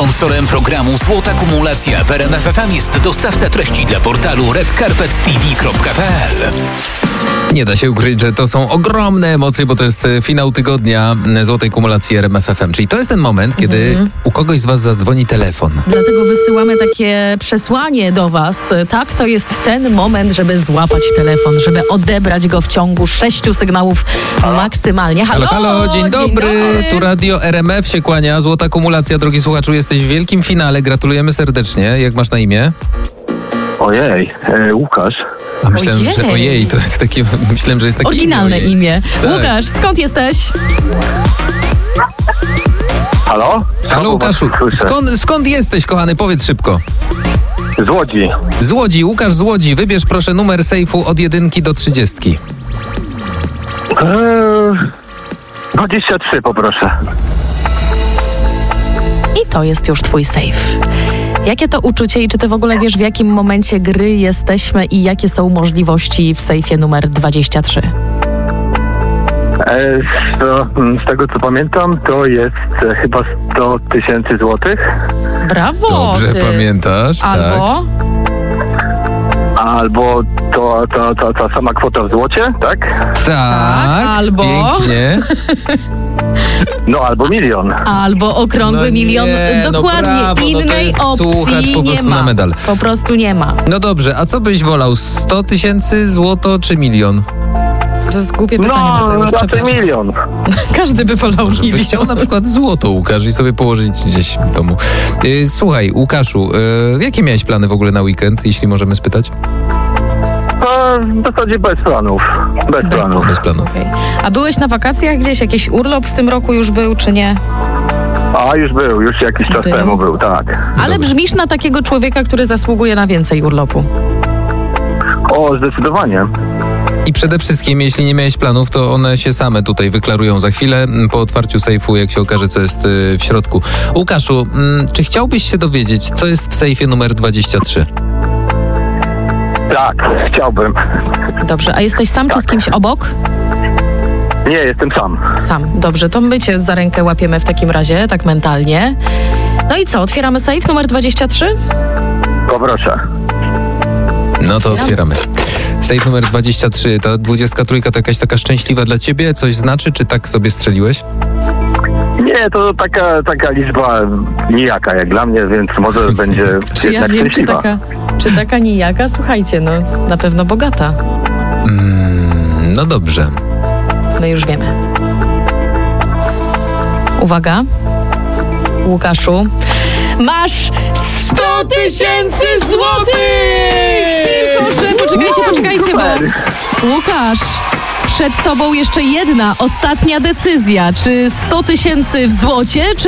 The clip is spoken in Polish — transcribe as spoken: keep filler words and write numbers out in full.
Sponsorem programu Złota Kumulacja w R M F F M jest dostawca treści dla portalu red carpet t v kropka p l. Nie da się ukryć, że to są ogromne emocje, bo to jest finał tygodnia Złotej Kumulacji R M F F M. Czyli to jest ten moment, kiedy mm. u kogoś z was zadzwoni telefon. Dlatego wysyłamy takie przesłanie do was. Tak, to jest ten moment, żeby złapać telefon, żeby odebrać go w ciągu sześciu sygnałów halo? maksymalnie. Halo, halo, halo dzień, dzień dobry. dobry. Tu Radio R M F się kłania. Złota Kumulacja, drogi słuchaczu, jesteś w wielkim finale. Gratulujemy serdecznie. Jak masz na imię? Ojej, e, Łukasz. A myślałem, ojej. że ojej, to jest takie, myślałem, że jest takie oryginalne imię. imię. Tak. Łukasz, skąd jesteś? Halo? Halo Łukaszu, skąd, skąd jesteś, kochany? Powiedz szybko. Z Łodzi. Z Łodzi, Łukasz z Łodzi. Wybierz proszę numer sejfu od jedynki do trzydziestki. Eee, dwadzieścia trzy poproszę. I to jest już twój sejf. Jakie to uczucie i czy ty w ogóle wiesz, w jakim momencie gry jesteśmy i jakie są możliwości w sejfie numer dwadzieścia trzy? E, to, z tego co pamiętam, to jest e, chyba sto tysięcy złotych. Brawo! Dobrze ty. pamiętasz, Albo? tak. Albo to, to, to, ta sama kwota w złocie, tak? Tak, albo? Pięknie. No albo milion. Albo okrągły no milion. nie, Dokładnie. no brawo, Innej no to jest opcji po nie prostu ma. na medal. Po prostu nie ma. No dobrze, a co byś wolał? sto tysięcy złoto czy milion? To jest głupie pytanie. No, raczej milion. Każdy by wolał Żeby milion. chciał na przykład złoto, Łukasz, i sobie położyć gdzieś w domu. Yy, słuchaj, Łukaszu, yy, jakie miałeś plany w ogóle na weekend, jeśli możemy spytać? A, w zasadzie bez planów. Bez, Bez planów. Bez planów. Okay. A byłeś na wakacjach gdzieś? Jakiś urlop w tym roku już był, czy nie? A już był, już jakiś czas Był. temu był, tak. Ale Dobra. brzmisz na takiego człowieka, który zasługuje na więcej urlopu. O, zdecydowanie. I przede wszystkim, jeśli nie miałeś planów, to one się same tutaj wyklarują za chwilę po otwarciu sejfu, jak się okaże, co jest yy, w środku. Łukaszu, mm, czy chciałbyś się dowiedzieć, co jest w sejfie numer dwadzieścia trzy? Tak, chciałbym. Dobrze, a jesteś sam Tak. czy z kimś obok? Nie, jestem sam. Sam. Dobrze, to my cię za rękę łapiemy w takim razie, tak mentalnie. No i co, otwieramy sejf numer dwadzieścia trzy? Poproszę. No to otwieramy. Sejf numer dwadzieścia trzy, ta dwudziestka trójka to jakaś taka szczęśliwa dla ciebie? Coś znaczy, czy tak sobie strzeliłeś? Nie, to taka, taka liczba nijaka jak dla mnie, więc może będzie Czy ja jednak wiem, czy szczęśliwa. taka, czy taka nijaka? Słuchajcie, no na pewno bogata. Mm, no dobrze. My już wiemy. Uwaga. Łukaszu. Masz sto tysięcy złotych! Tylko, że poczekajcie, poczekajcie, bo Łukasz, przed tobą jeszcze jedna, ostatnia decyzja. Czy sto tysięcy w złocie, czy